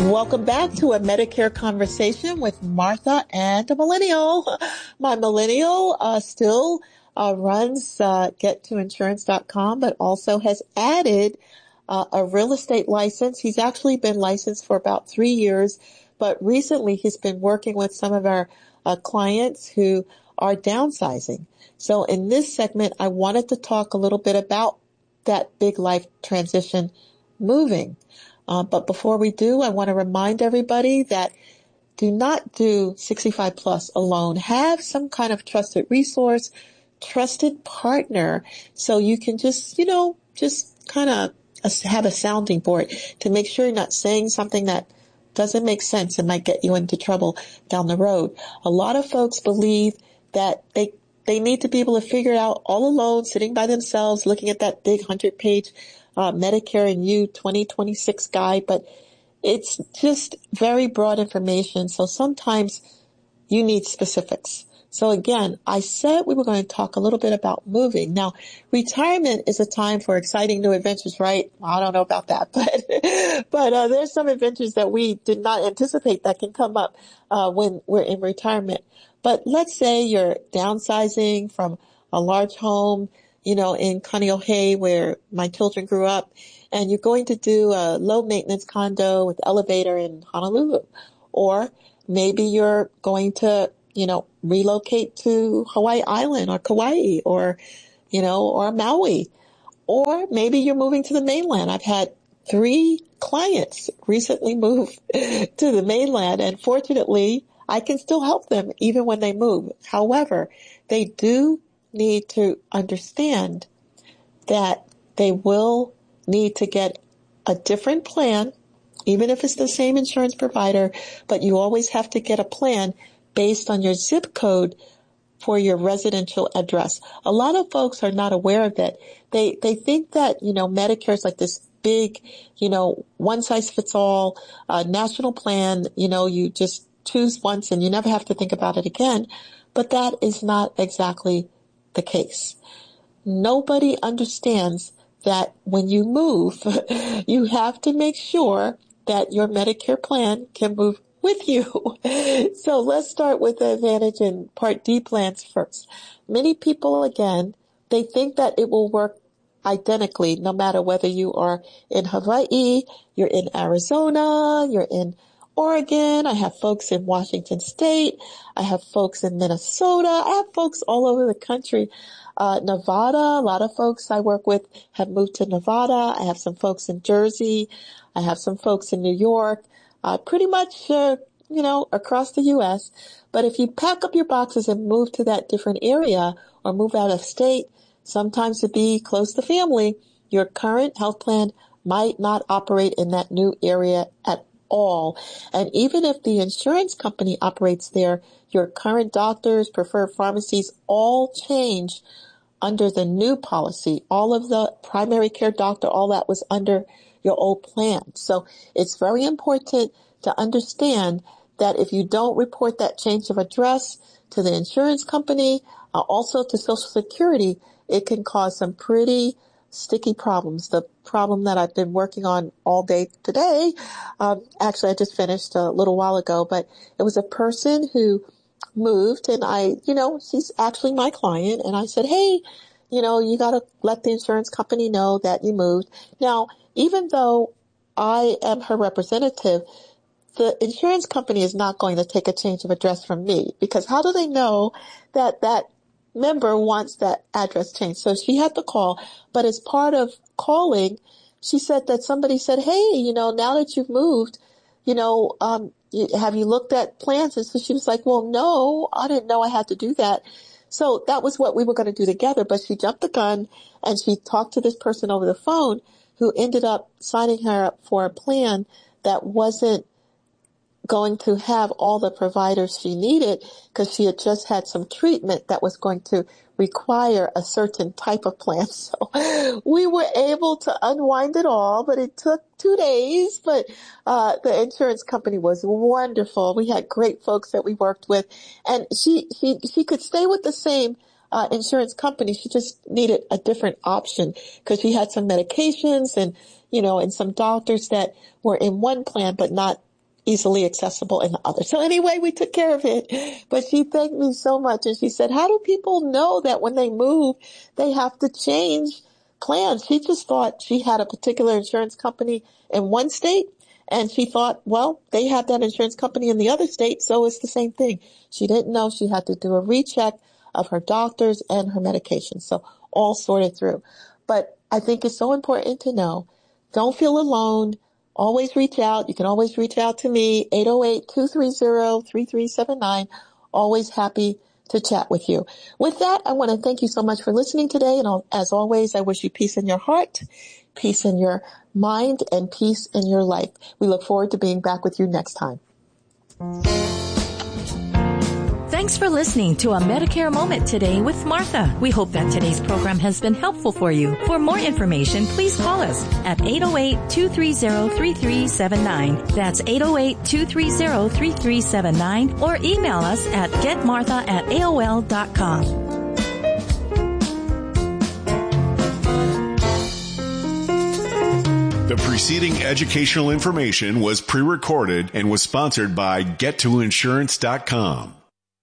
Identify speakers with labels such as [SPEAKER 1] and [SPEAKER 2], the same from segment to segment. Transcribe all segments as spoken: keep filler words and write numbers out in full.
[SPEAKER 1] Welcome back to a Medicare conversation with Martha and a millennial. My millennial uh, still uh, runs uh, get to insurance dot com, but also has added uh, a real estate license. He's actually been licensed for about three years, but recently he's been working with some of our uh, clients who are downsizing. So in this segment, I wanted to talk a little bit about that big life transition, moving. Uh, but before we do, I want to remind everybody that do not do sixty-five plus alone. Have some kind of trusted resource, trusted partner, so you can just, you know, just kind of have a sounding board to make sure you're not saying something that doesn't make sense and might get you into trouble down the road. A lot of folks believe that they they need to be able to figure it out all alone, sitting by themselves, looking at that big hundred-page uh, Medicare and You twenty twenty-six guide, but it's just very broad information. So sometimes you need specifics. So again, I said we were going to talk a little bit about moving. Now, retirement is a time for exciting new adventures, right? I don't know about that, but but uh, there's some adventures that we did not anticipate that can come up uh, when we're in retirement. But let's say you're downsizing from a large home, you know, in Kaneohe, where my children grew up, and you're going to do a low maintenance condo with elevator in Honolulu. Or maybe you're going to, you know, relocate to Hawaii Island or Kauai or, you know, or Maui. Or maybe you're moving to the mainland. I've had three clients recently move to the mainland, and fortunately, I can still help them even when they move. However, they do need to understand that they will need to get a different plan, even if it's the same insurance provider, but you always have to get a plan based on your zip code for your residential address. A lot of folks are not aware of it. They, they think that, you know, Medicare is like this big, you know, one size fits all, uh, national plan. You know, you just choose once and you never have to think about it again. But that is not exactly the case. Nobody understands that when you move, you have to make sure that your Medicare plan can move with you. So let's start with the Advantage and Part D plans first. Many people, again, they think that it will work identically no matter whether you are in Hawaii, you're in Arizona, you're in Oregon. I have folks in Washington State. I have folks in Minnesota. I have folks all over the country. Uh, Nevada, a lot of folks I work with have moved to Nevada. I have some folks in Jersey. I have some folks in New York, uh, pretty much, uh, you know, across the U S. But if you pack up your boxes and move to that different area or move out of state, sometimes to be close to family, your current health plan might not operate in that new area at all. And even if the insurance company operates there, your current doctors, preferred pharmacies all change under the new policy. All of the primary care doctor, all that was under your old plan. So it's very important to understand that if you don't report that change of address to the insurance company, uh, also to Social Security, it can cause some pretty sticky problems. The problem that I've been working on all day today, um, actually I just finished a little while ago, but it was a person who moved, and I, you know, she's actually my client, and I said, hey, you know, you got to let the insurance company know that you moved. Now, even though I am her representative, the insurance company is not going to take a change of address from me, because how do they know that that member wants that address changed? So she had to call, but as part of calling, she said that somebody said, hey, you know, now that you've moved, you know, um, you, have you looked at plans? And so she was like, well, no, I didn't know I had to do that. So that was what we were going to do together, but she jumped the gun and she talked to this person over the phone who ended up signing her up for a plan that wasn't going to have all the providers she needed, because she had just had some treatment that was going to require a certain type of plan. So we were able to unwind it all, but it took two days. But uh the insurance company was wonderful. We had great folks that we worked with, and she she she could stay with the same uh insurance company. She just needed a different option because she had some medications and, you know, and some doctors that were in one plan but not easily accessible in the other. So anyway, we took care of it. But she thanked me so much. And she said, how do people know that when they move, they have to change plans? She just thought she had a particular insurance company in one state. And she thought, well, they have that insurance company in the other state, so it's the same thing. She didn't know she had to do a recheck of her doctors and her medication. So all sorted through. But I think it's so important to know, don't feel alone. Always reach out. You can always reach out to me, eight oh eight, two three zero, three three seven nine. Always happy to chat with you. With that, I want to thank you so much for listening today. And as always, I wish you peace in your heart, peace in your mind, and peace in your life. We look forward to being back with you next time.
[SPEAKER 2] Thanks for listening to A Medicare Moment today with Martha. We hope that today's program has been helpful for you. For more information, please call us at eight oh eight, two three zero, three three seven nine. That's eight oh eight, two three zero, three three seven nine, or email us at getmartha at A O L dot com.
[SPEAKER 3] The preceding educational information was pre-recorded and was sponsored by get to insurance dot com.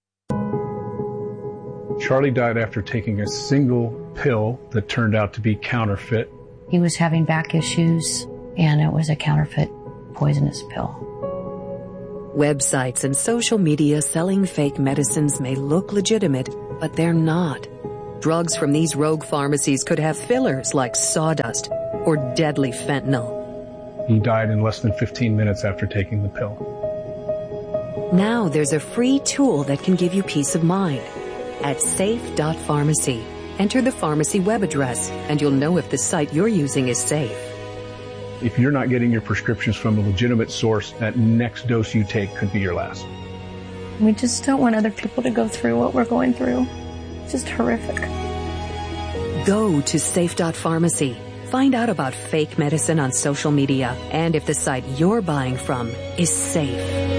[SPEAKER 4] Charlie died after taking a single pill that turned out to be counterfeit.
[SPEAKER 5] He was having back issues, and it was a counterfeit poisonous pill.
[SPEAKER 6] Websites and social media selling fake medicines may look legitimate, but they're not. Drugs from these rogue pharmacies could have fillers like sawdust or deadly fentanyl.
[SPEAKER 4] He died in less than fifteen minutes after taking the pill.
[SPEAKER 6] Now there's a free tool that can give you peace of mind. At safe dot pharmacy, enter the pharmacy web address, and you'll know if the site you're using is safe.
[SPEAKER 4] If you're not getting your prescriptions from a legitimate source, that next dose you take could be your last.
[SPEAKER 7] We just don't want other people to go through what we're going through. It's just horrific.
[SPEAKER 6] Go to safe dot pharmacy. Find out about fake medicine on social media and if the site you're buying from is safe.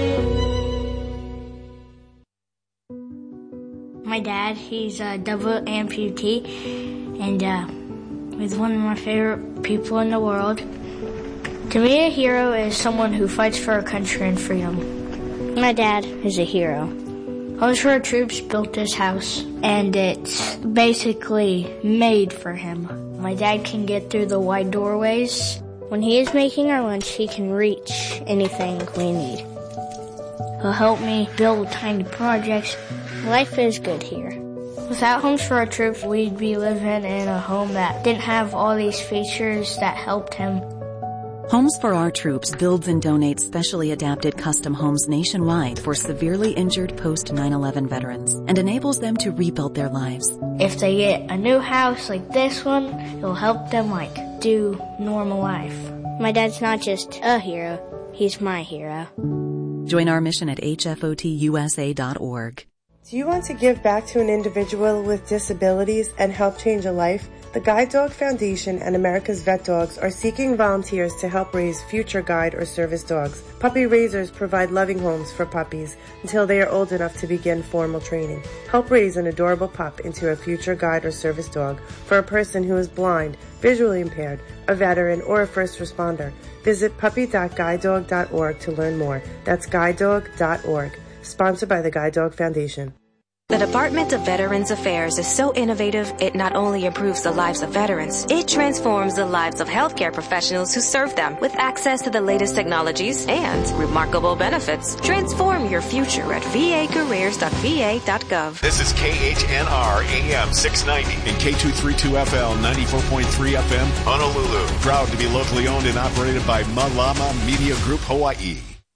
[SPEAKER 8] My dad, he's a double amputee, and uh, he's one of my favorite people in the world. To me, a hero is someone who fights for our country and freedom. My dad is a hero. Homes for Our Troops built this house, and it's basically made for him. My dad can get through the wide doorways. When he is making our lunch, he can reach anything we need. He'll help me build tiny projects. Life is good here. Without Homes for Our Troops, we'd be living in a home that didn't have all these features that helped him.
[SPEAKER 9] Homes for Our Troops builds and donates specially adapted custom homes nationwide for severely injured post nine eleven veterans and enables them to rebuild their lives.
[SPEAKER 8] If they get a new house like this one, it'll help them like do normal life. My dad's not just a hero, he's my hero.
[SPEAKER 9] Join our mission at H F O T U S A dot org.
[SPEAKER 10] Do you want to give back to an individual with disabilities and help change a life? The Guide Dog Foundation and America's Vet Dogs are seeking volunteers to help raise future guide or service dogs. Puppy raisers provide loving homes for puppies until they are old enough to begin formal training. Help raise an adorable pup into a future guide or service dog for a person who is blind, visually impaired, a veteran, or a first responder. Visit puppy dot guide dog dot org to learn more. That's guide dog dot org. Sponsored by the Guide Dog Foundation.
[SPEAKER 11] The Department of Veterans Affairs is so innovative, it not only improves the lives of veterans, it transforms the lives of healthcare professionals who serve them with access to the latest technologies and remarkable benefits. Transform your future at v a careers dot v a dot gov.
[SPEAKER 3] This is K H N R A M six ninety and K two thirty-two F L ninety-four point three F M, Honolulu. Proud to be locally owned and operated by Malama Media Group, Hawaii.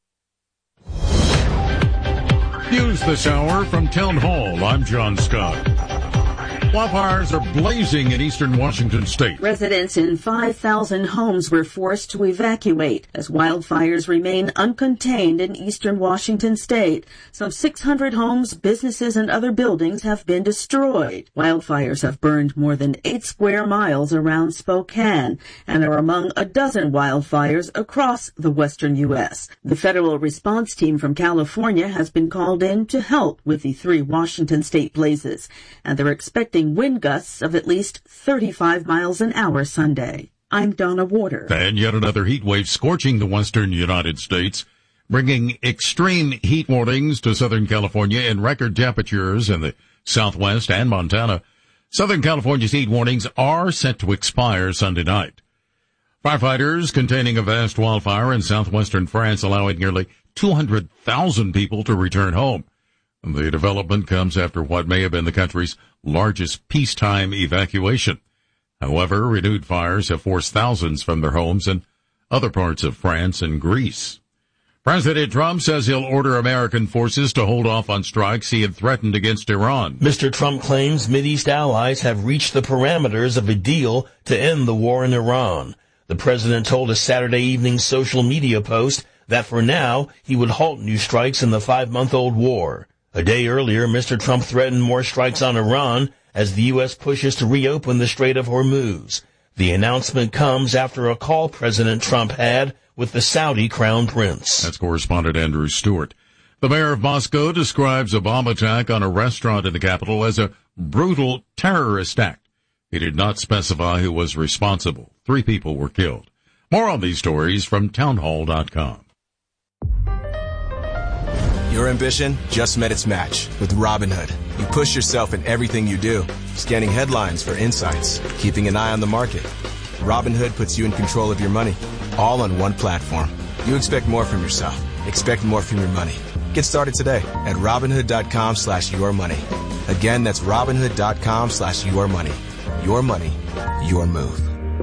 [SPEAKER 12] News this hour from Town Hall. I'm John Scott. Wildfires are blazing in eastern Washington state.
[SPEAKER 13] Residents in five thousand homes were forced to evacuate as wildfires remain uncontained in eastern Washington state. Some six hundred homes, businesses, and other buildings have been destroyed. Wildfires have burned more than eight square miles around Spokane and are among a dozen wildfires across the western U S. The federal response team from California has been called in to help with the three Washington state blazes, and they're expecting wind gusts of at least thirty-five miles an hour Sunday. I'm Donna Water.
[SPEAKER 12] And yet another heat wave scorching the western United States. bringing extreme heat warnings to Southern California and record temperatures in the Southwest and Montana. Southern California's heat warnings are set to expire Sunday night. Firefighters containing a vast wildfire in southwestern France, allowing nearly two hundred thousand people to return home. The development comes after what may have been the country's largest peacetime evacuation. However, renewed fires have forced thousands from their homes in other parts of France and Greece. President Trump says he'll order American forces to hold off on strikes he had threatened against Iran.
[SPEAKER 14] Mister Trump claims Mideast allies have reached the parameters of a deal to end the war in Iran. The president told a Saturday evening social media post that for now he would halt new strikes in the five-month-old war. A day earlier, Mister Trump threatened more strikes on Iran as the U S pushes to reopen the Strait of Hormuz. The announcement comes after a call President Trump had with the Saudi Crown Prince.
[SPEAKER 12] That's correspondent Andrew Stewart. The mayor of Moscow describes a bomb attack on a restaurant in the capital as a brutal terrorist act. He did not specify who was responsible. Three people were killed. More on these stories from townhall dot com.
[SPEAKER 15] Your ambition just met its match with Robinhood. You push yourself in everything you do, scanning headlines for insights, keeping an eye on the market. Robinhood puts you in control of your money, all on one platform. You expect more from yourself. Expect more from your money. Get started today at Robinhood.com slash your money. Again, that's Robinhood.com slash your money. Your money, your move.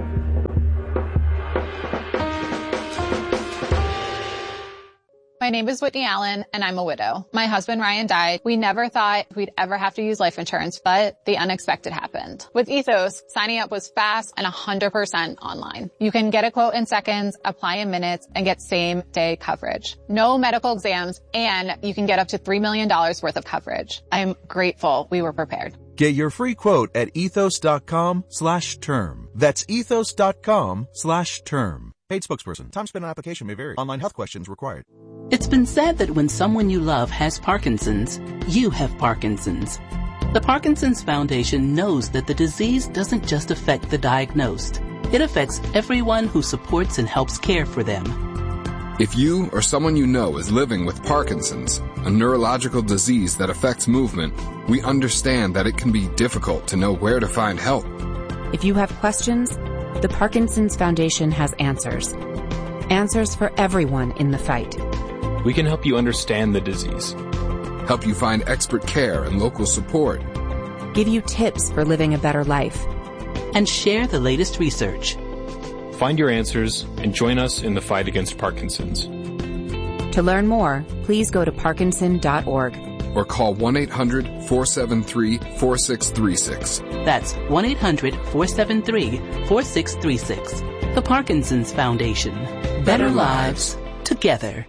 [SPEAKER 16] My name is Whitney Allen, and I'm a widow. My husband, Ryan, died. We never thought we'd ever have to use life insurance, but the unexpected happened. With Ethos, signing up was fast and one hundred percent online. You can get a quote in seconds, apply in minutes, and get same-day coverage. No medical exams, and you can get up to three million dollars worth of coverage. I'm grateful we were prepared.
[SPEAKER 17] Get your free quote at ethos.com slash term. That's ethos.com slash term. Paid spokesperson. Time spent on application may vary. Online health questions required.
[SPEAKER 18] It's been said that when someone you love has Parkinson's, you have Parkinson's. The Parkinson's Foundation knows that the disease doesn't just affect the diagnosed. It affects everyone who supports and helps care for them.
[SPEAKER 19] If you or someone you know is living with Parkinson's, a neurological disease that affects movement, we understand that it can be difficult to know where to find help.
[SPEAKER 20] If you have questions, the Parkinson's Foundation has answers. Answers for everyone in the fight.
[SPEAKER 21] We can help you understand the disease.
[SPEAKER 19] Help you find expert care and local support.
[SPEAKER 20] Give you tips for living a better life.
[SPEAKER 18] And share the latest research.
[SPEAKER 21] Find your answers and join us in the fight against Parkinson's.
[SPEAKER 20] To learn more, please go to parkinson dot org.
[SPEAKER 19] Or call one eight hundred four seven three four six three six.
[SPEAKER 18] That's one eight hundred four seven three four six three six. The Parkinson's Foundation. Better, Better lives together.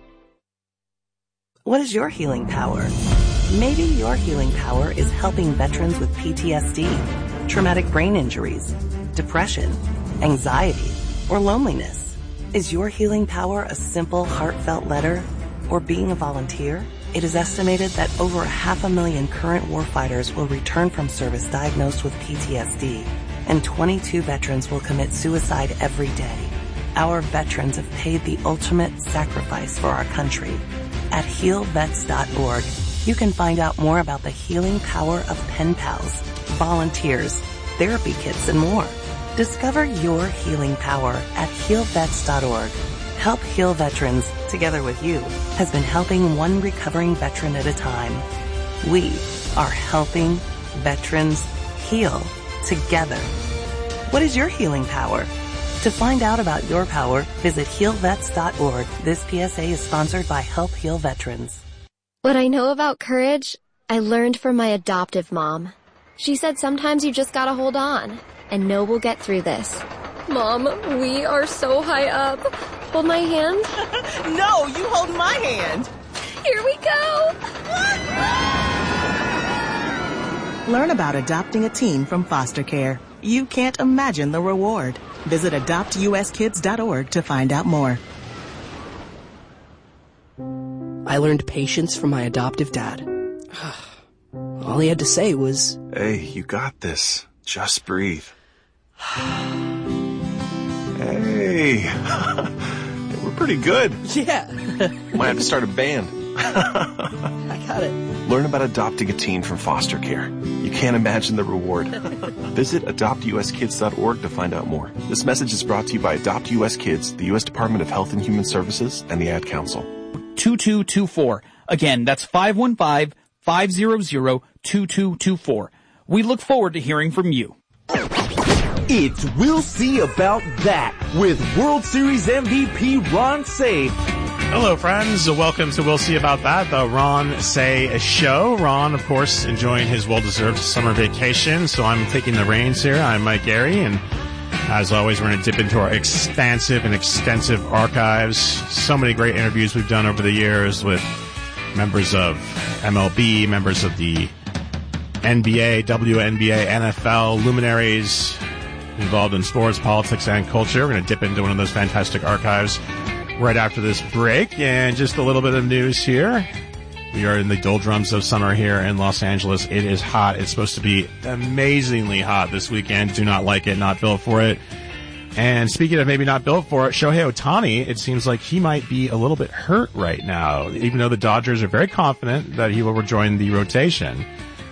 [SPEAKER 22] What is your healing power? Maybe your healing power is helping veterans with P T S D, traumatic brain injuries, depression, anxiety, or loneliness. Is your healing power a simple, heartfelt letter or being a volunteer? It is estimated that over a half a million current warfighters will return from service diagnosed with P T S D, and twenty-two veterans will commit suicide every day. Our veterans have paid the ultimate sacrifice for our country. At heal vets dot org, you can find out more about the healing power of pen pals, volunteers, therapy kits, and more. Discover your healing power at heal vets dot org. Help Heal Veterans, together with you, has been helping one recovering veteran at a time. We are helping veterans heal together. What is your healing power? To find out about your power, visit heal vets dot org. This P S A is sponsored by Help Heal Veterans.
[SPEAKER 23] What I know about courage, I learned from my adoptive mom. She said sometimes you just gotta hold on and know we'll get through this. Mom, we are so high up. Hold my hand.
[SPEAKER 24] No, you hold my hand.
[SPEAKER 23] Here we go.
[SPEAKER 24] Learn about adopting a teen from foster care. You can't imagine the reward. Visit adopt u s kids dot org to find out more.
[SPEAKER 25] I learned patience from my adoptive dad. All he had to say was,
[SPEAKER 26] "Hey, you got this. Just breathe." Hey, we're We're pretty good.
[SPEAKER 25] Yeah.
[SPEAKER 26] Might have to start a band.
[SPEAKER 25] I got it.
[SPEAKER 26] Learn about adopting a teen from foster care. You can't imagine the reward. Visit adopt u s kids dot org to find out more. This message is brought to you by Adopt U S Kids, the U S Department of Health and Human Services, and the Ad Council.
[SPEAKER 1] two two two four. Again, that's five one five, five zero zero, two two two four. We look forward to hearing from you.
[SPEAKER 2] It's We'll See About That with World Series M V P Ron Cey.
[SPEAKER 4] Hello, friends. Welcome to We'll See About That, the Ron Cey show. Ron, of course, enjoying his well-deserved summer vacation, so I'm taking the reins here. I'm Mike Gary, and as always, we're going to dip into our expansive and extensive archives. So many great interviews we've done over the years with members of M L B, members of the N B A, W N B A, N F L, luminaries involved in sports, politics, and culture. We're going to dip into one of those fantastic archives right after this break. And just a little bit of news here. We are in the doldrums of summer here in Los Angeles. It is hot. It's supposed to be amazingly hot this weekend. Do not like it, not built for it. And speaking of maybe not built for it, Shohei Ohtani, it seems like he might be a little bit hurt right now, even though the Dodgers are very confident that he will rejoin the rotation.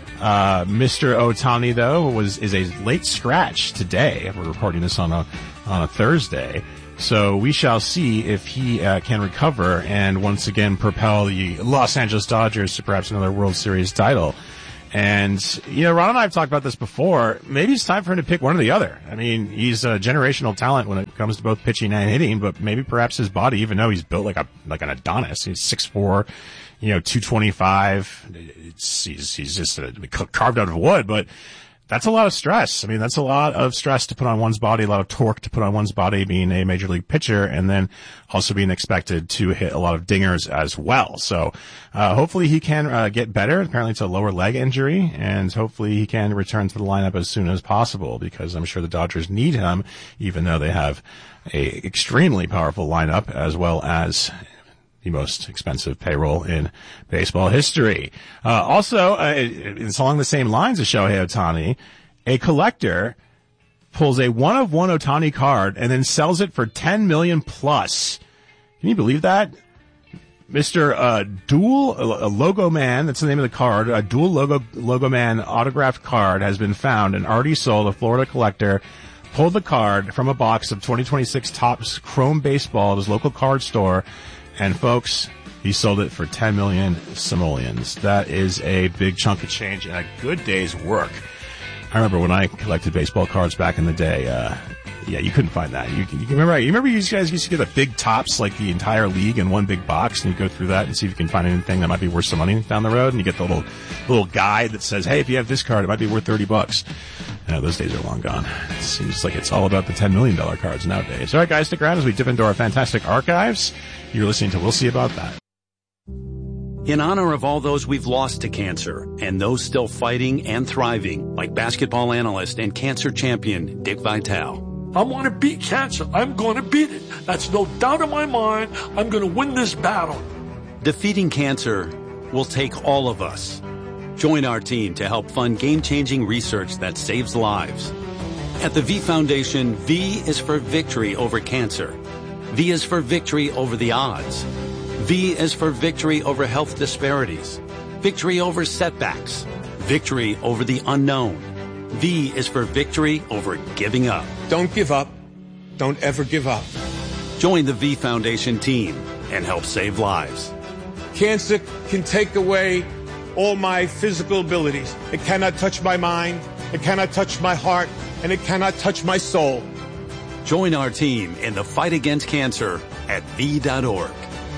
[SPEAKER 4] Uh, Mister Ohtani, though, was is a late scratch today. We're recording this on a on a Thursday. So we shall see if he uh, can recover and once again propel the Los Angeles Dodgers to perhaps another World Series title. And, you know, Ron and I have talked about this before. Maybe it's time for him to pick one or the other. I mean, he's a generational talent when it comes to both pitching and hitting, but maybe perhaps his body, even though he's built like a like an Adonis, he's six foot four, you know, two twenty-five. It's, he's, he's just a, carved out of wood, but that's a lot of stress. I mean, that's a lot of stress to put on one's body, a lot of torque to put on one's body being a major league pitcher, and then also being expected to hit a lot of dingers as well. So, uh, hopefully he can, uh, get better. Apparently it's a lower leg injury, and hopefully he can return to the lineup as soon as possible, because I'm sure the Dodgers need him, even though they have a extremely powerful lineup as well as the most expensive payroll in baseball history. Uh, also, uh, it's along the same lines as Shohei Ohtani. A collector pulls a one-of-one Ohtani card and then sells it for ten million dollars plus. Can you believe that? Mister Uh, Dual, a Logo Man, that's the name of the card, a Dual Logo, Logo Man autographed card has been found and already sold. A Florida collector pulled the card from a box of twenty twenty-six Topps Chrome Baseball at his local card store. And folks, he sold it for ten million simoleons. That is a big chunk of change and a good day's work. I remember when I collected baseball cards back in the day, uh, yeah, you couldn't find that. You, you remember, you remember you guys used to get the big tops, like the entire league in one big box, and you go through that and see if you can find anything that might be worth some money down the road, and you get the little, little guide that says, hey, if you have this card, it might be worth thirty bucks. Uh, those days are long gone. It seems like it's all about the ten million dollars cards nowadays. All right, guys, stick around as we dip into our fantastic archives. You're listening to We'll See About That.
[SPEAKER 5] In honor of all those we've lost to cancer and those still fighting and thriving, like basketball analyst and cancer champion Dick Vitale.
[SPEAKER 6] I want to beat cancer. I'm going to beat it. That's no doubt in my mind. I'm going to win this battle.
[SPEAKER 5] Defeating cancer will take all of us. Join our team to help fund game-changing research that saves lives. At the V Foundation, V is for victory over cancer. V is for victory over the odds. V is for victory over health disparities. Victory over setbacks. Victory over the unknown. V is for victory over giving up.
[SPEAKER 7] Don't give up. Don't ever give up.
[SPEAKER 5] Join the V Foundation team and help save lives.
[SPEAKER 7] Cancer can take away all my physical abilities. It cannot touch my mind. It cannot touch my heart. And it cannot touch my soul.
[SPEAKER 5] Join our team in the fight against cancer at V dot org.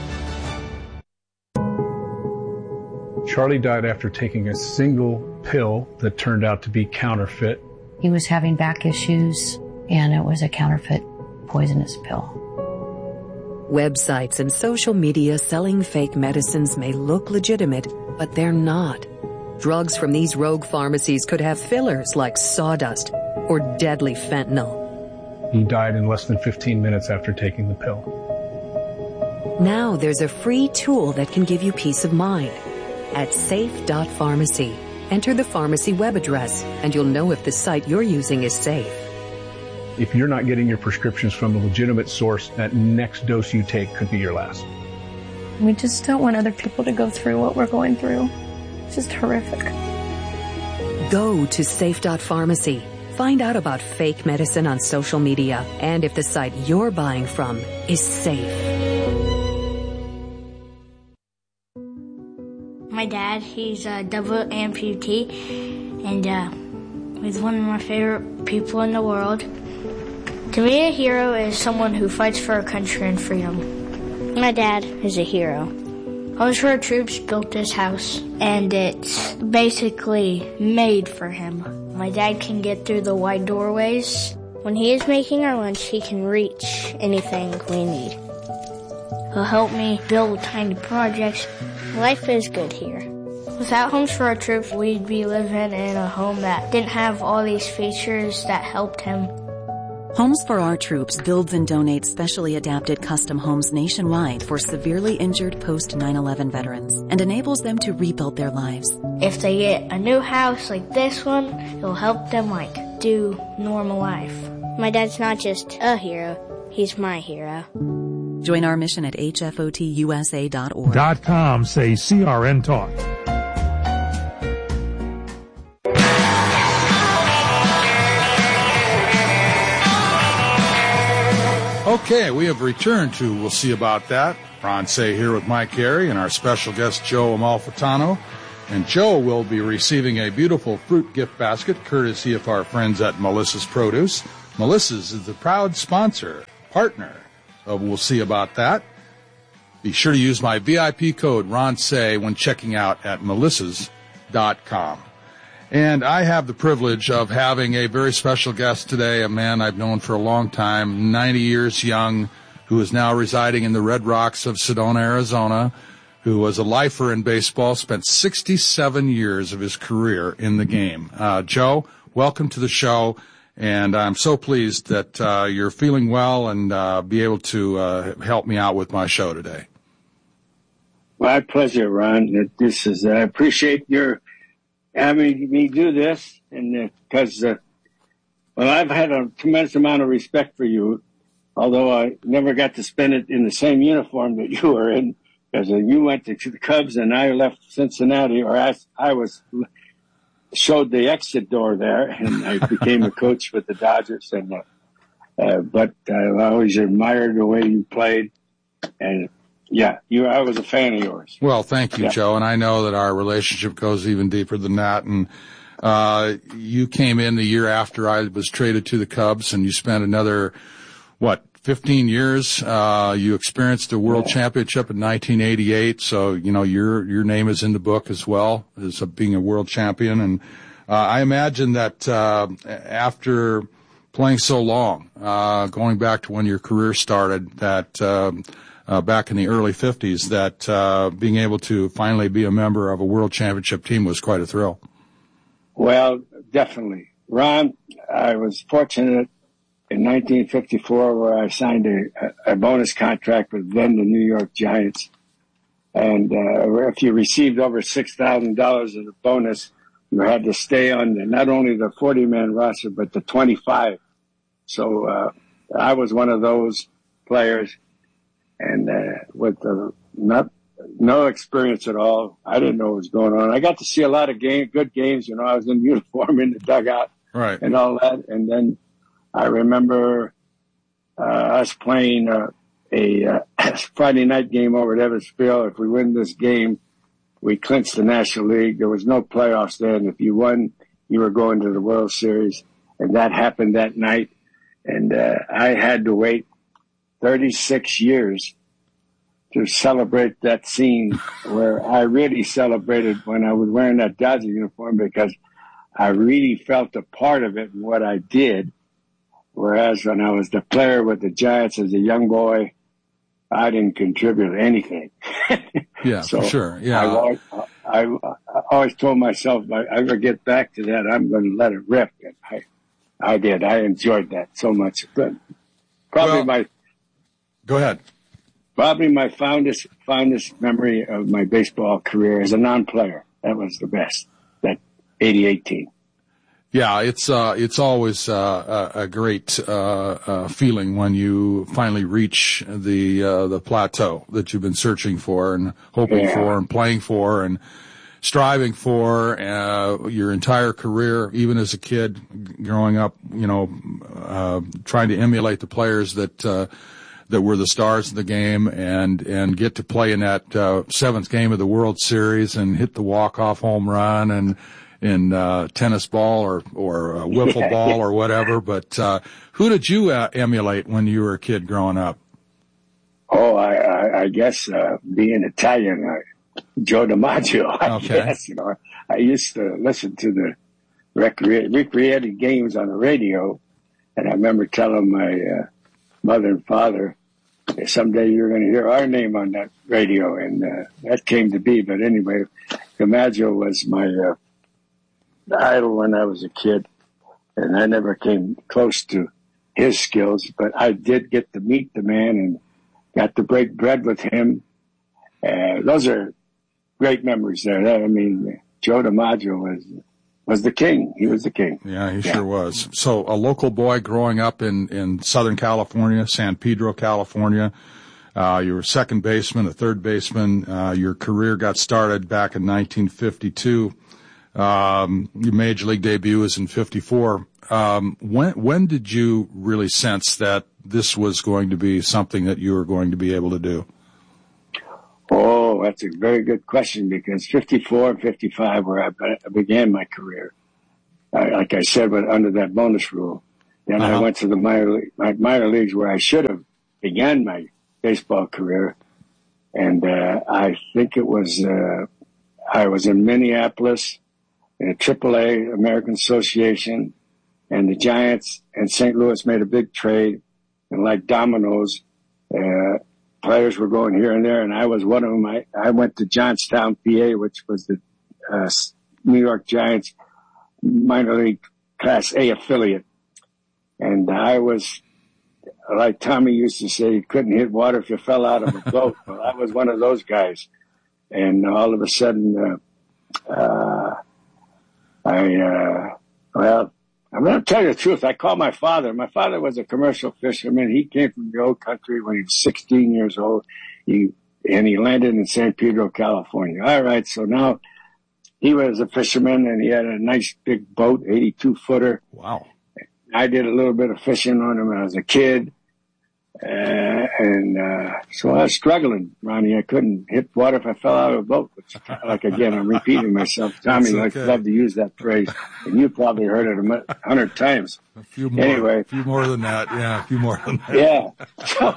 [SPEAKER 27] Charlie died after taking a single pill that turned out to be counterfeit.
[SPEAKER 28] He was having back issues, and it was a counterfeit poisonous pill.
[SPEAKER 29] Websites and social media selling fake medicines may look legitimate, but they're not. Drugs from these rogue pharmacies could have fillers like sawdust or deadly fentanyl.
[SPEAKER 27] He died in less than fifteen minutes after taking the pill.
[SPEAKER 29] Now there's a free tool that can give you peace of mind. At safe dot pharmacy, enter the pharmacy web address and you'll know if the site you're using is safe.
[SPEAKER 27] If you're not getting your prescriptions from a legitimate source, that next dose you take could be your last.
[SPEAKER 3] We just don't want other people to go through what we're going through. It's just horrific.
[SPEAKER 29] Go to safe dot pharmacy. Find out about fake medicine on social media and if the site you're buying from is safe.
[SPEAKER 8] My dad, he's a double amputee, and uh, he's one of my favorite people in the world. To me, a hero is someone who fights for our country and freedom. My dad is a hero. Homes for Our Troops built this house, and it's basically made for him. My dad can get through the wide doorways. When he is making our lunch, he can reach anything we need. He'll help me build tiny projects. Life is good here. Without Homes for Our Troops, we'd be living in a home that didn't have all these features that helped him.
[SPEAKER 9] Homes for Our Troops builds and donates specially adapted custom homes nationwide for severely injured post nine eleven veterans and enables them to rebuild their lives.
[SPEAKER 8] If they get a new house like this one, it'll help them, like, do normal life. My dad's not just a hero, he's my hero.
[SPEAKER 9] Join our mission at H F O T U S A dot org.
[SPEAKER 10] Dot com say C R N Talk.
[SPEAKER 11] Okay, we have returned to We'll See About That. Ron Say here with Mike Gary and our special guest, Joe Amalfitano. And Joe will be receiving a beautiful fruit gift basket courtesy of our friends at Melissa's Produce. Melissa's is the proud sponsor, partner of We'll See About That. Be sure to use my V I P code, Ron Say, when checking out at melissas dot com. And I have the privilege of having a very special guest today, a man I've known for a long time, ninety years young, who is now residing in the Red Rocks of Sedona, Arizona, who was a lifer in baseball, spent sixty-seven years of his career in the game. Uh, Joe, welcome to the show, and I'm so pleased that uh, you're feeling well and uh, be able to uh, help me out with my show today.
[SPEAKER 12] My pleasure, Ron. This is, I appreciate your having me do this, and because, uh, uh, well, I've had a tremendous amount of respect for you, although I never got to spend it in the same uniform that you were in, because uh, you went to the Cubs and I left Cincinnati, or I, I was showed the exit door there, and I became a coach with the Dodgers. And uh, uh, but I always admired the way you played, and yeah, you. I was a fan of yours.
[SPEAKER 11] Well, thank you,
[SPEAKER 12] yeah.
[SPEAKER 11] Joe, and I know that our relationship goes even deeper than that. And uh you came in the year after I was traded to the Cubs, and you spent another, what, fifteen years. Uh you experienced a World yeah. Championship in nineteen eighty-eight, so you know your your name is in the book as well as being a world champion. And uh, I imagine that uh after playing so long, uh going back to when your career started, that um Uh, back in the early fifties, that uh, being able to finally be a member of a world championship team was quite a thrill.
[SPEAKER 12] Well, definitely. Ron, I was fortunate in nineteen fifty-four where I signed a, a bonus contract with then the New York Giants. And uh, if you received over six thousand dollars as a bonus, you had to stay on the, not only the forty-man roster, but the twenty-five. So uh, I was one of those players. And uh, with uh, not no experience at all, I didn't know what was going on. I got to see a lot of game, good games. You know, I was in uniform in the dugout,
[SPEAKER 11] right,
[SPEAKER 12] and all that. And then I remember uh, us playing uh, a uh, Friday night game over at Evansville. If we win this game, we clinched the National League. There was no playoffs then. If you won, you were going to the World Series, and that happened that night. And uh, I had to wait thirty-six years to celebrate that scene where I really celebrated when I was wearing that Dodger uniform, because I really felt a part of it in what I did. Whereas when I was the player with the Giants as a young boy, I didn't contribute anything.
[SPEAKER 11] Yeah,
[SPEAKER 12] so
[SPEAKER 11] for sure. Yeah.
[SPEAKER 12] I, always, I, I always told myself, if I ever get back to that, I'm going to let it rip. And I, I did. I enjoyed that so much. But probably
[SPEAKER 11] well,
[SPEAKER 12] my
[SPEAKER 11] Go ahead.
[SPEAKER 12] Probably my fondest, fondest memory of my baseball career as a non-player. That was the best, that eighty-eight team.
[SPEAKER 11] Yeah, it's uh, it's always uh, a, a great uh, uh, feeling when you finally reach the uh, the plateau that you've been searching for and hoping
[SPEAKER 12] Yeah.
[SPEAKER 11] for and playing for and striving for uh, your entire career, even as a kid growing up. You know, uh, trying to emulate the players that uh, that were the stars of the game and and get to play in that uh, seventh game of the World Series and hit the walk-off home run and. in uh, tennis ball or or uh, wiffle
[SPEAKER 12] Yeah,
[SPEAKER 11] ball
[SPEAKER 12] yeah.
[SPEAKER 11] or whatever. But uh, who did you uh, emulate when you were a kid growing up?
[SPEAKER 12] Oh, I, I, I guess uh, being Italian, uh, Joe DiMaggio. I
[SPEAKER 11] Okay.
[SPEAKER 12] guess, you know, I used to listen to the recre- recreated games on the radio, and I remember telling my uh, mother and father, someday you're going to hear our name on that radio, and uh, that came to be. But anyway, DiMaggio was my uh, idol when I was a kid, and I never came close to his skills, but I did get to meet the man and got to break bread with him. Uh, those are great memories there. I mean, Joe DiMaggio was was the king. He was the king.
[SPEAKER 11] Yeah, he sure was. So a local boy growing up in, in Southern California, San Pedro, California. Uh, you were a second baseman, a third baseman. Uh, your career got started back in nineteen fifty-two. Um, your major league debut was in fifty-four. Um, when, when did you really sense that this was going to be something that you were going to be able to do?
[SPEAKER 12] Oh, that's a very good question, because fifty-four and fifty-five where I be- I began my career. I, like I said, but under that bonus rule. Then
[SPEAKER 11] Uh-huh.
[SPEAKER 12] I went to the minor, league, my minor leagues where I should have began my baseball career. And, uh, I think it was, uh, I was in Minneapolis in a triple A American Association, and the Giants and Saint Louis made a big trade, and like dominoes, uh, players were going here and there, and I was one of them. I, I went to Johnstown, P A, which was the uh, New York Giants minor league Class A affiliate. And I was, like Tommy used to say, you couldn't hit water if you fell out of a boat. Well, I was one of those guys. And all of a sudden, uh, uh, I, uh, well, I'm going to tell you the truth. I called my father. My father was a commercial fisherman. He came from the old country when he was sixteen years old. He, and he landed in San Pedro, California. All right. So now he was a fisherman, and he had a nice big boat, eighty-two footer.
[SPEAKER 11] Wow.
[SPEAKER 12] I did a little bit of fishing on him when I was a kid. Uh, and, uh, so I was struggling, Ronnie. I couldn't hit water if I fell out of a boat. Which, like, again, I'm repeating myself. Tommy
[SPEAKER 11] That's
[SPEAKER 12] likes
[SPEAKER 11] okay.
[SPEAKER 12] love to use that phrase, and you probably heard it a mu- hundred times.
[SPEAKER 11] A few more,
[SPEAKER 12] Anyway.
[SPEAKER 11] a few more than that. Yeah, a few more than that.
[SPEAKER 12] Yeah. So,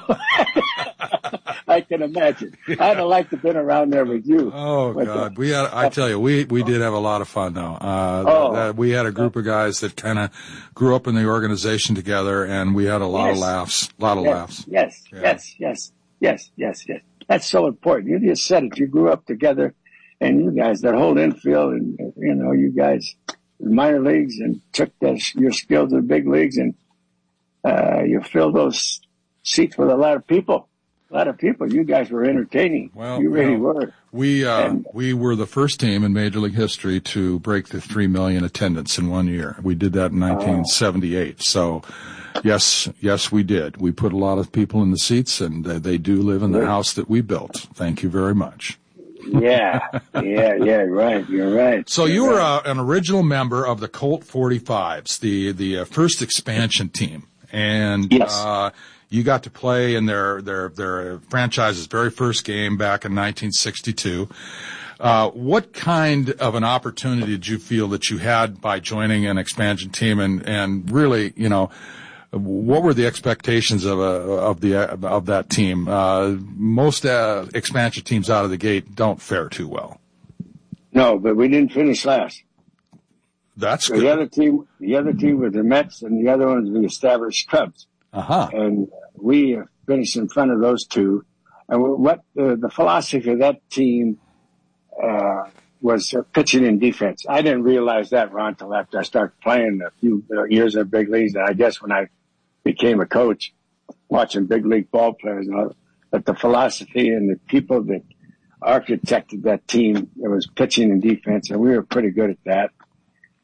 [SPEAKER 12] I can imagine. I'd have liked to have been around there with you.
[SPEAKER 11] Oh
[SPEAKER 12] But,
[SPEAKER 11] God,
[SPEAKER 12] uh,
[SPEAKER 11] we had, I tell you, we, we did have a lot of fun though. Uh,
[SPEAKER 12] Oh.
[SPEAKER 11] that, we had a group of guys that kind of grew up in the organization together, and we had a lot of
[SPEAKER 12] Yes.
[SPEAKER 11] laughs, a lot of
[SPEAKER 12] yes,
[SPEAKER 11] laughs.
[SPEAKER 12] Yes,
[SPEAKER 11] Yeah.
[SPEAKER 12] yes, yes, yes, yes, yes. That's so important. You just said it. You grew up together, and you guys, that whole infield, and, you know, you guys, minor leagues, and took the, your skill to the big leagues, and uh, you filled those seats with a lot of people. A lot of people. You guys were entertaining.
[SPEAKER 11] Well,
[SPEAKER 12] you really
[SPEAKER 11] you know,
[SPEAKER 12] were.
[SPEAKER 11] We, uh,
[SPEAKER 12] And-
[SPEAKER 11] we were the first team in Major League history to break the three million attendance in one year. We did that in nineteen seventy-eight. So, yes, yes, we did. We put a lot of people in the seats, and uh, they do live in the
[SPEAKER 12] Good.
[SPEAKER 11] house that we built. Thank you very much.
[SPEAKER 12] Yeah, yeah, yeah, right. You're right.
[SPEAKER 11] So
[SPEAKER 12] You're
[SPEAKER 11] you were
[SPEAKER 12] right.
[SPEAKER 11] uh, an original member of the Colt forty-fives, the the uh, first expansion team, and
[SPEAKER 12] Yes.
[SPEAKER 11] uh, you got to play in their their their franchise's very first game back in nineteen sixty-two. Uh, what kind of an opportunity did you feel that you had by joining an expansion team, and and really, you know, what were the expectations of a of the of that team? Uh, most uh, expansion teams out of the gate don't fare too well.
[SPEAKER 12] No, but we didn't finish last.
[SPEAKER 11] That's
[SPEAKER 12] So
[SPEAKER 11] good.
[SPEAKER 12] the other team, the other team was the Mets, and the other one was the established Cubs.
[SPEAKER 11] Uh-huh.
[SPEAKER 12] And we finished in front of those two. And what the, the philosophy of that team uh, was uh, pitching and defense. I didn't realize that, Ron, until after I started playing a few uh, years in big leagues. And I guess when I became a coach, watching big league ball players, and all, but the philosophy and the people that architected that team, it was pitching and defense, and we were pretty good at that.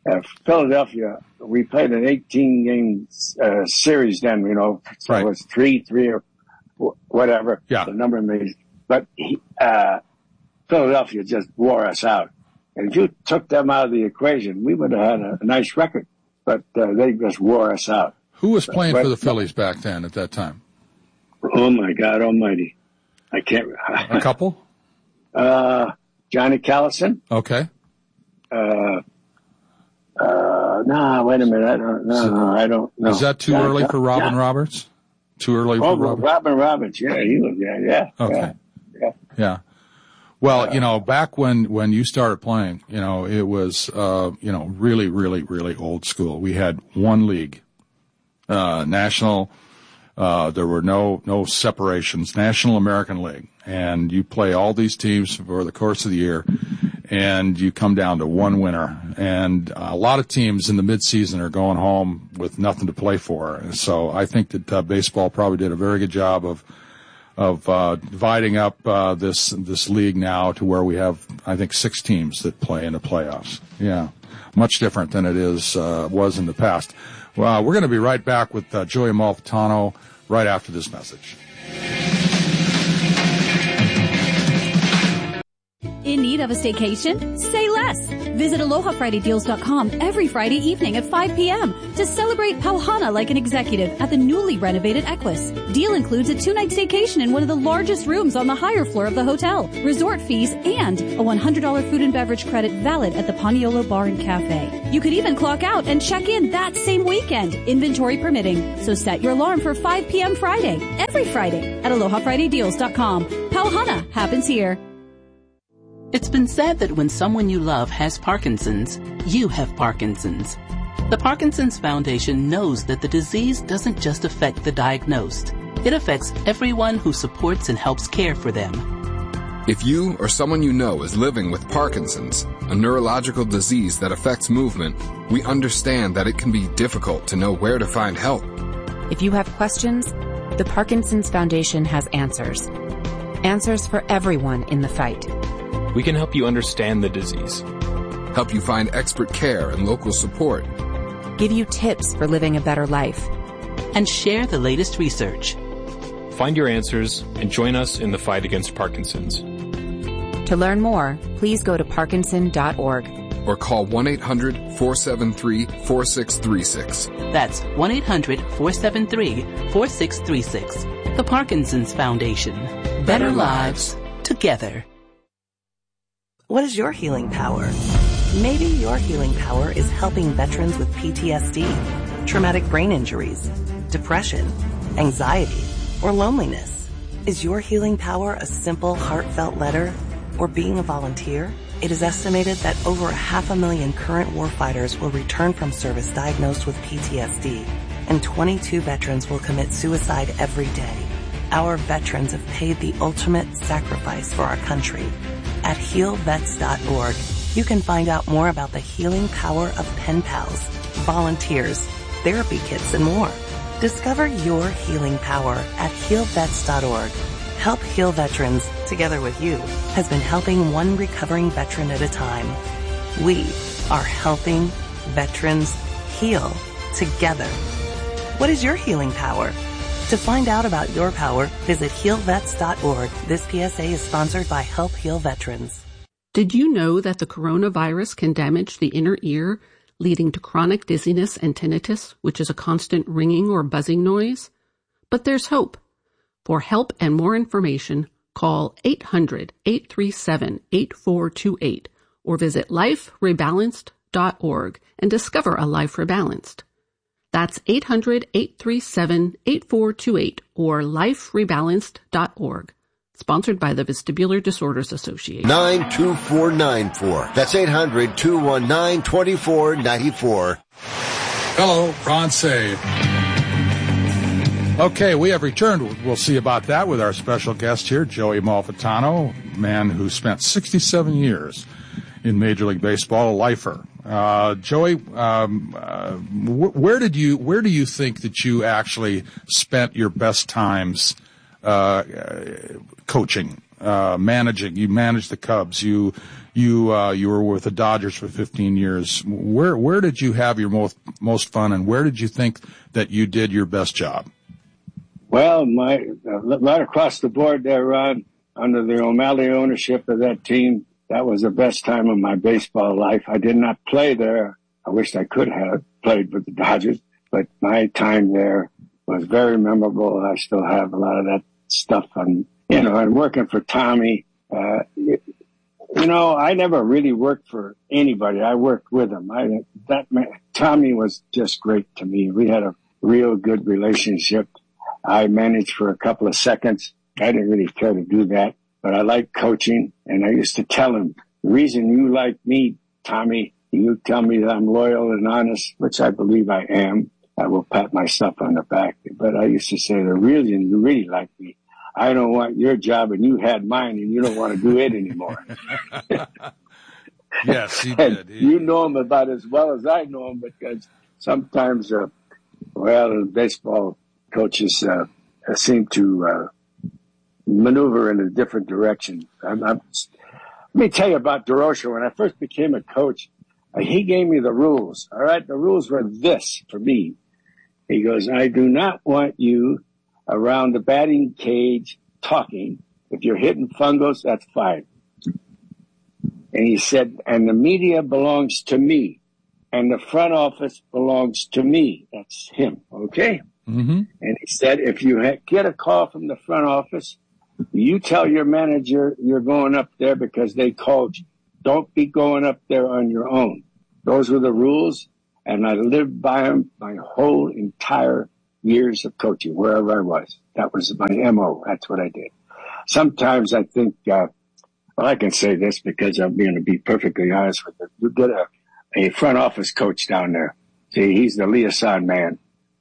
[SPEAKER 12] uh, Philadelphia, we played an eighteen game uh, series then, you know, so
[SPEAKER 11] right.
[SPEAKER 12] it was three, three or whatever.
[SPEAKER 11] Yeah.
[SPEAKER 12] The number of meetings. But he, uh, Philadelphia just wore us out. And if you took them out of the equation, we would have had a, a nice record. But uh, they just wore us out.
[SPEAKER 11] Who was playing
[SPEAKER 12] but,
[SPEAKER 11] for the Phillies back then at that time?
[SPEAKER 12] Oh, my God almighty. I can't.
[SPEAKER 11] A couple?
[SPEAKER 12] Uh, Johnny Callison.
[SPEAKER 11] Okay.
[SPEAKER 12] Uh, uh, no, wait a minute. I don't, no, no, I don't know.
[SPEAKER 11] Is that too
[SPEAKER 12] Johnny
[SPEAKER 11] early
[SPEAKER 12] Cal-
[SPEAKER 11] for Robin
[SPEAKER 12] yeah.
[SPEAKER 11] Roberts? Too early
[SPEAKER 12] oh,
[SPEAKER 11] for Robin?
[SPEAKER 12] Robin Roberts. Yeah, he was, yeah, yeah.
[SPEAKER 11] Okay.
[SPEAKER 12] Yeah. yeah.
[SPEAKER 11] yeah. Well, you know, back when, when you started playing, you know, it was, uh, you know, really, really, really old school. We had one league, uh, national, uh, there were no, no separations, National American League. And you play all these teams over the course of the year, and you come down to one winner. And a lot of teams in the midseason are going home with nothing to play for. So I think that uh, baseball probably did a very good job of, of uh dividing up uh this this league now to where we have, I think, six teams that play in the playoffs. Yeah, much different than it is uh was in the past. Well, we're going to be right back with uh, Joey Amalfitano right after this message.
[SPEAKER 13] In need of a staycation? Say less. Visit Aloha Friday Deals dot com every Friday evening at five p.m. to celebrate Pauhana like an executive at the newly renovated Equus. Deal includes a two-night staycation in one of the largest rooms on the higher floor of the hotel, resort fees, and a one hundred dollars food and beverage credit valid at the Paniolo Bar and Cafe. You could even clock out and check in that same weekend, inventory permitting. So set your alarm for five p.m. Friday, every Friday at Aloha Friday Deals dot com. Pauhana happens here.
[SPEAKER 14] It's been said that when someone you love has Parkinson's, you have Parkinson's. The Parkinson's Foundation knows that the disease doesn't just affect the diagnosed. It affects everyone who supports and helps care for them.
[SPEAKER 15] If you or someone you know is living with Parkinson's, a neurological disease that affects movement, we understand that it can be difficult to know where to find help.
[SPEAKER 16] If you have questions, the Parkinson's Foundation has answers. Answers for everyone in the fight.
[SPEAKER 17] We can help you understand the disease.
[SPEAKER 15] Help you find expert care and local support.
[SPEAKER 16] Give you tips for living a better life.
[SPEAKER 14] And share the latest research.
[SPEAKER 17] Find your answers and join us in the fight against Parkinson's.
[SPEAKER 16] To learn more, please go to parkinson dot org.
[SPEAKER 15] Or call one eight hundred four seven three four six three six.
[SPEAKER 14] That's one eight hundred four seven three four six three six. The Parkinson's Foundation. Better, Better lives together.
[SPEAKER 22] What is your healing power? Maybe your healing power is helping veterans with P T S D, traumatic brain injuries, depression, anxiety, or loneliness. Is your healing power a simple, heartfelt letter or being a volunteer? It is estimated that over a half a million current warfighters will return from service diagnosed with P T S D, and twenty-two veterans will commit suicide every day. Our veterans have paid the ultimate sacrifice for our country. At heal vets dot org, you can find out more about the healing power of pen pals, volunteers, therapy kits, and more. Discover your healing power at heal vets dot org. Help Heal Veterans, together with you, has been helping one recovering veteran at a time. We are helping veterans heal together. What is your healing power? To find out about your power, visit heal vets dot org. This P S A is sponsored by Help Heal Veterans.
[SPEAKER 18] Did you know that the coronavirus can damage the inner ear, leading to chronic dizziness and tinnitus, which is a constant ringing or buzzing noise? But there's hope. For help and more information, call eight hundred eight three seven eight four two eight or visit life rebalanced dot org and discover a life rebalanced. That's eight hundred eight three seven eight four two eight or life rebalanced dot org. Sponsored by the Vestibular Disorders Association.
[SPEAKER 19] nine two four nine four. That's eight hundred two one nine two four nine four.
[SPEAKER 11] Hello, Ron Say. Okay, we have returned. We'll see about that with our special guest here, Joey Amalfitano, man who spent sixty-seven years in Major League Baseball, a lifer. Uh, Joey, um, uh, wh- where did you, where do you think that you actually spent your best times, uh, uh coaching? uh, managing. You managed the Cubs. You you uh, you were with the Dodgers for fifteen years. Where where did you have your most most fun, and where did you think that you did your best job?
[SPEAKER 12] Well, my uh, right across the board there, Ron, under the O'Malley ownership of that team, that was the best time of my baseball life. I did not play there. I wished I could have played with the Dodgers, but my time there was very memorable. I still have a lot of that stuff on, you know, and working for Tommy. Uh, you, you know, I never really worked for anybody. I worked with him. I, that man, Tommy was just great to me. We had a real good relationship. I managed for a couple of seconds. I didn't really care to do that, but I liked coaching. And I used to tell him, the reason you like me, Tommy, you tell me that I'm loyal and honest, which I believe I am. I will pat myself on the back. But I used to say, the reason you really like me, I don't want your job and you had mine and you don't want to do it anymore.
[SPEAKER 11] Yes, he did. He,
[SPEAKER 12] you know him about as well as I know him, because sometimes, uh, well, baseball coaches uh, seem to uh, maneuver in a different direction. I'm, I'm, let me tell you about DeRocher. When I first became a coach, uh, he gave me the rules. All right, the rules were this for me. He goes, I do not want you around the batting cage talking. If you're hitting fungos, that's fine. And he said, and the media belongs to me, and the front office belongs to me. That's him, okay?
[SPEAKER 11] Mm-hmm.
[SPEAKER 12] And he said, if you ha- get a call from the front office, you tell your manager you're going up there because they called you. Don't be going up there on your own. Those were the rules, and I lived by them my whole entire years of coaching, wherever I was. That was my M O. That's what I did. Sometimes I think, uh, well, I can say this because I'm going to be perfectly honest with you. You get a, a front office coach down there. See, he's the liaison man.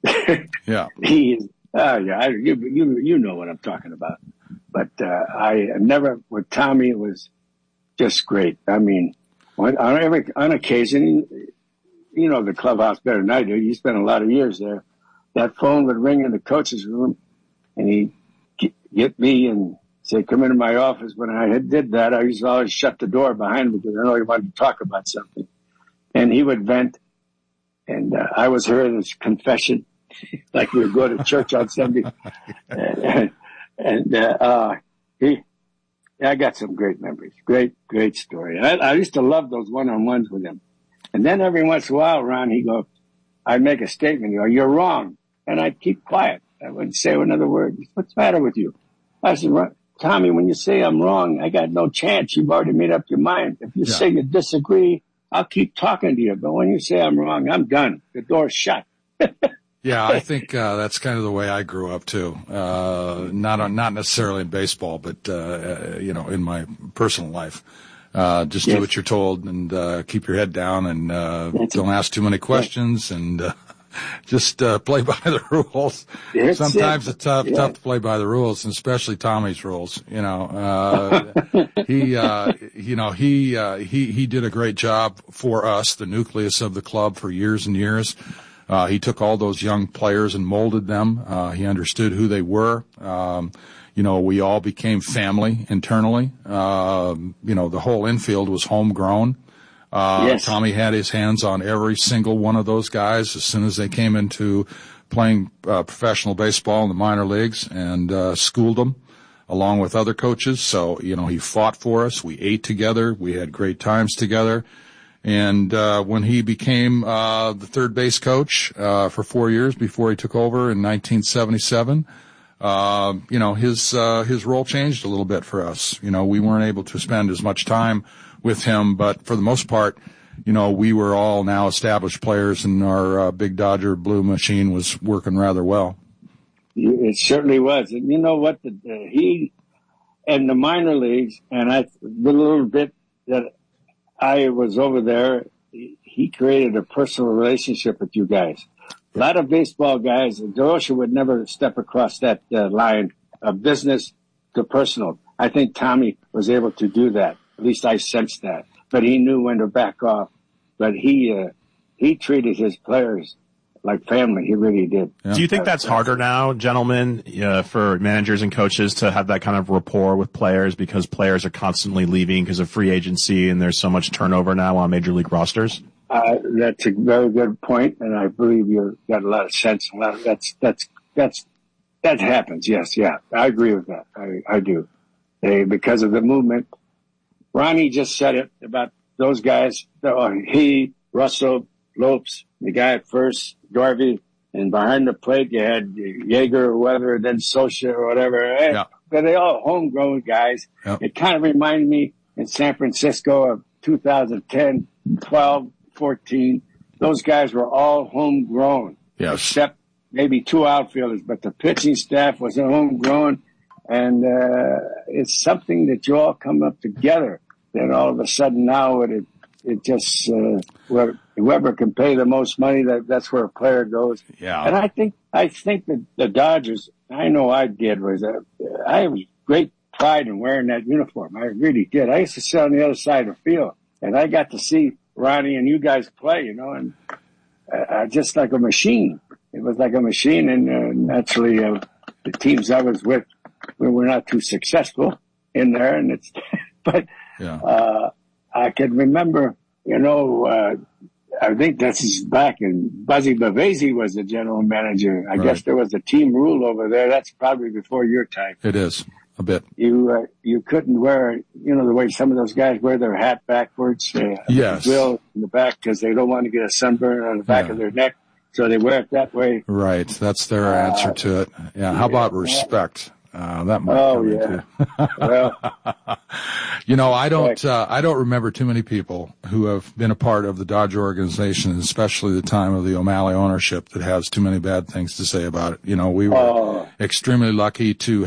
[SPEAKER 11] Yeah.
[SPEAKER 12] He is, oh yeah, I, you, you, you know what I'm talking about. But, uh, I never, with Tommy, it was just great. I mean, on, on every, on occasion, you know the clubhouse better than I do. You spent a lot of years there. That phone would ring in the coach's room, and he'd get me and say, come into my office. When I had did that, I used to always shut the door behind me because I know he wanted to talk about something. And he would vent, and uh, I was hearing his confession, like we would go to church on Sunday. and and uh, uh, he, yeah, I got some great memories. Great, great story. I, I used to love those one-on-ones with him. And then every once in a while, Ron, he'd go, I'd make a statement. He'd go, you're wrong. And I'd keep quiet. I wouldn't say another word. What's the matter with you? I said, Tommy, when you say I'm wrong, I got no chance. You've already made up your mind. If you yeah. say you disagree, I'll keep talking to you. But when you say I'm wrong, I'm done. The door's shut.
[SPEAKER 11] Yeah, I think uh, that's kind of the way I grew up too. Uh, not on, not necessarily in baseball, but uh, uh, you know, in my personal life. Uh, just yes. do what you're told and uh, keep your head down and uh, don't ask too many questions yeah. and uh, just uh, play by the rules. It's Sometimes it. it's tough, yeah. tough to play by the rules, and especially Tommy's rules. You know, uh, he, uh, you know, he, uh, he, he did a great job for us, the nucleus of the club, for years and years. Uh, he took all those young players and molded them. Uh, he understood who they were. Um, you know, we all became family internally. Uh, you know, the whole infield was homegrown. Uh, yes. Tommy had his hands on every single one of those guys as soon as they came into playing uh, professional baseball in the minor leagues, and uh, schooled them along with other coaches. So, you know, he fought for us. We ate together. We had great times together. And uh when he became uh the third base coach uh for four years before he took over in nineteen seventy-seven, uh you know, his uh his role changed a little bit for us. You know, we weren't able to spend as much time with him, but for the most part, you know, we were all now established players, and our uh, big Dodger blue machine was working rather well.
[SPEAKER 12] It certainly was. And you know what? The, the, he and the minor leagues, and I the little bit that I was over there, he created a personal relationship with you guys. A lot of baseball guys, DeRocher would never step across that uh, line of business to personal. I think Tommy was able to do that. At least I sensed that. But he knew when to back off. But he uh, he treated his players like family. He really did.
[SPEAKER 1] Yeah. Do you think that's harder now, gentlemen, uh, for managers and coaches to have that kind of rapport with players because players are constantly leaving because of free agency and there's so much turnover now on major league rosters?
[SPEAKER 12] Uh, that's a very good point, and I believe you've got a lot of sense. A lot of, that's that's that's that happens. Yes, yeah, I agree with that. I, I do. They, because of the movement. Ronnie just said it about those guys. Uh, he, Russell, Lopes, the guy at first, Garvey, and behind the plate you had Yeager or whatever, then Socha or whatever.
[SPEAKER 11] Yeah.
[SPEAKER 12] But they all homegrown guys.
[SPEAKER 11] Yep.
[SPEAKER 12] It kind of reminded me in San Francisco of two thousand ten, twelve, fourteen. Those guys were all homegrown.
[SPEAKER 11] Yes.
[SPEAKER 12] Except maybe two outfielders, but the pitching staff was homegrown. And uh it's something that you all come up together. Then all of a sudden now it it just uh, whoever can pay the most money, that that's where a player goes.
[SPEAKER 11] Yeah.
[SPEAKER 12] And I think I think that the Dodgers, I know I did, was that I have great pride in wearing that uniform. I really did. I used to sit on the other side of the field, and I got to see Ronnie and you guys play, you know, and uh, just like a machine. It was like a machine, and uh, naturally uh, the teams I was with, we were not too successful in there, and it's, but,
[SPEAKER 11] yeah.
[SPEAKER 12] uh, I can remember, you know, uh, I think this is back in Buzzy Bavasi was the general manager. I
[SPEAKER 11] right.
[SPEAKER 12] guess there was a team rule over there. That's probably before your time.
[SPEAKER 11] It is a bit.
[SPEAKER 12] You, uh, you couldn't wear, you know, the way some of those guys wear their hat backwards. Uh,
[SPEAKER 11] yes.
[SPEAKER 12] Will in the back because they don't want to get a sunburn on the back yeah. of their neck. So they wear it that way.
[SPEAKER 11] Right. That's their uh, answer to it. Yeah. How about respect? Uh, that might
[SPEAKER 12] oh,
[SPEAKER 11] come
[SPEAKER 12] yeah.
[SPEAKER 11] into.
[SPEAKER 12] Well,
[SPEAKER 11] you know, I don't, uh, I don't remember too many people who have been a part of the Dodger organization, especially the time of the O'Malley ownership, that has too many bad things to say about it. You know, we were
[SPEAKER 12] oh.
[SPEAKER 11] extremely lucky to